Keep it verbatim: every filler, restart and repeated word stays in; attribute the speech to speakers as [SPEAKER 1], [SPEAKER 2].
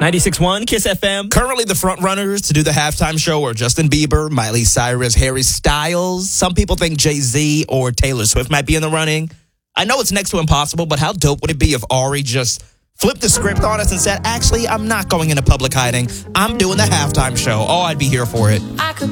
[SPEAKER 1] ninety-six point one Kiss F M.
[SPEAKER 2] Currently, the front runners to do the halftime show are Justin Bieber, Miley Cyrus, Harry Styles. Some people think Jay-Z or Taylor Swift might be in the running. I know it's next to impossible, but how dope would it be if Ari just flipped the script on us and said, actually, I'm not going into public hiding. I'm doing the halftime show. Oh, I'd be here for it.
[SPEAKER 3] I could